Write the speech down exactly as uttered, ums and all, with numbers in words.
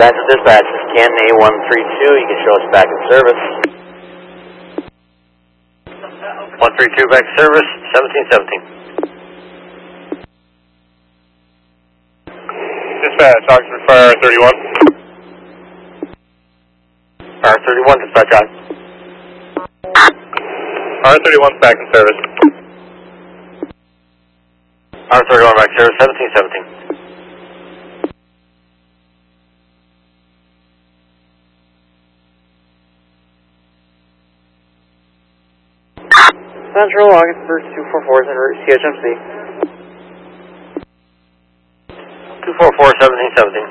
Central Dispatch, this is Canton A one three two, you can show us back in service. one three two back in service, seventeen seventeen. Dispatch, Oxford Fire thirty-one. Fire thirty-one, dispatch on. Fire thirty-one back in service. Fire thirty-one back in service, seventeen seventeen. Central, August first, two four four is en route, C H M C. two four four, seventeen seventeen.